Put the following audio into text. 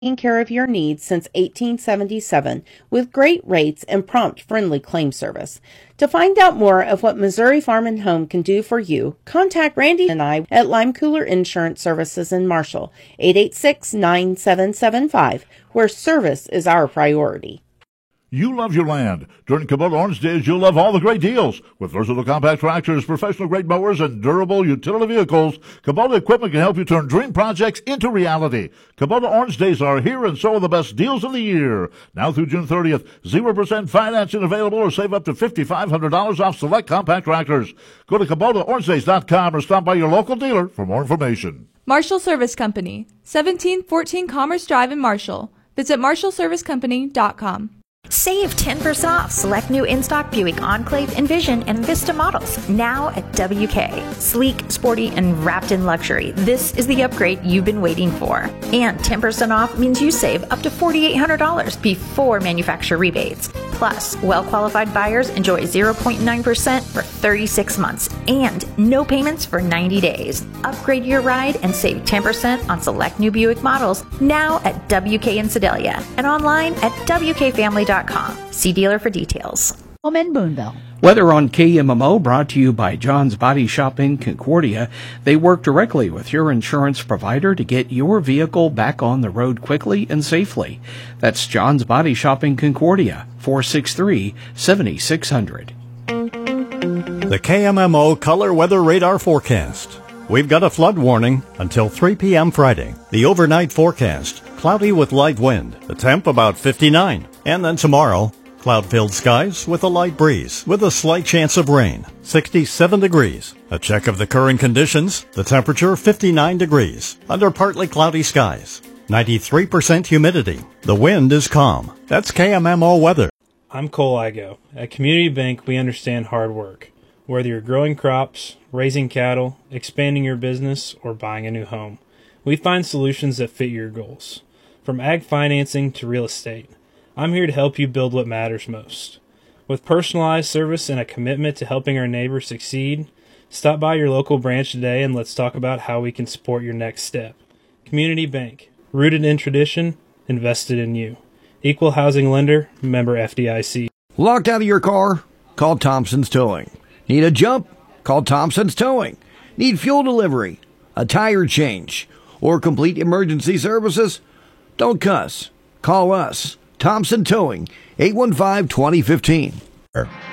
taking care of your needs since 1877 with great rates and prompt, friendly claim service. To find out more of what Missouri Farm and Home can do for you, contact Randy and I at Lime Cooler Insurance Services in Marshall, 886-9775, where service is our priority. You love your land. During Kubota Orange Days, you'll love all the great deals. With versatile compact tractors, professional-grade mowers, and durable utility vehicles, Kubota equipment can help you turn dream projects into reality. Kubota Orange Days are here, and so are the best deals of the year. Now through June 30th, 0% financing available, or save up to $5,500 off select compact tractors. Go to KubotaOrangeDays.com or stop by your local dealer for more information. Marshall Service Company, 1714 Commerce Drive in Marshall. Visit MarshallServiceCompany.com. Save 10% off select new in-stock Buick Enclave, Envision, and Vista models now at WK. Sleek, sporty, and wrapped in luxury. This is the upgrade you've been waiting for. And 10% off means you save up to $4,800 before manufacturer rebates. Plus, well-qualified buyers enjoy 0.9% for 36 months and no payments for 90 days. Upgrade your ride and save 10% on select new Buick models now at WK in Sedalia and online at WKFamily.com. See dealer for details. Home in Boonville. Weather on KMMO brought to you by John's Body Shop in Concordia. They work directly with your insurance provider to get your vehicle back on the road quickly and safely. That's John's Body Shop in Concordia, 463-7600. The KMMO Color Weather Radar Forecast. We've got a flood warning until 3 p.m. Friday. The overnight forecast, cloudy with light wind. The temp about 59. And then tomorrow, cloud-filled skies with a light breeze, with a slight chance of rain, 67 degrees. A check of the current conditions, the temperature 59 degrees, under partly cloudy skies, 93% humidity. The wind is calm. That's KMMO weather. I'm Cole Igo. At Community Bank, we understand hard work. Whether you're growing crops, raising cattle, expanding your business, or buying a new home, we find solutions that fit your goals. From ag financing to real estate, I'm here to help you build what matters most. With personalized service and a commitment to helping our neighbors succeed, stop by your local branch today and let's talk about how we can support your next step. Community Bank, rooted in tradition, invested in you. Equal housing lender, member FDIC. Locked out of your car? Call Thompson's Towing. Need a jump? Call Thompson's Towing. Need fuel delivery, a tire change, or complete emergency services? Don't cuss. Call us. Thompson Towing, 815-2015.